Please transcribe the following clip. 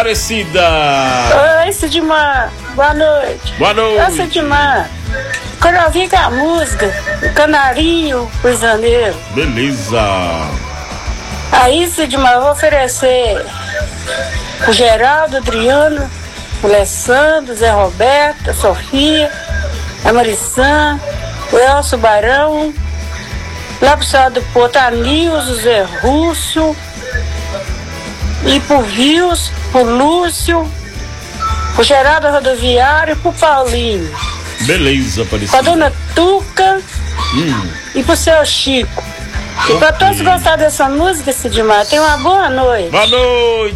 Aparecida. Oi, Sidmar. Boa noite. Boa noite. Ô, Sidmar, quando eu vi com a música, o Canarinho Prisioneiro. Beleza. Aí, Sidmar, eu vou oferecer o Geraldo, Adriano, o Alessandro, Zé Roberto, a Sofia, a Marissã, o Elcio Barão, lá pro céu do Porto, a Nilson, o Zé Rússio, e pro Rios, pro Lúcio, pro Geraldo Rodoviário e pro Paulinho. Beleza, Pra Aparecida. dona Tuca e pro seu Chico. E pra todos gostarem dessa música, Sidmar, tenha uma boa noite. Boa noite.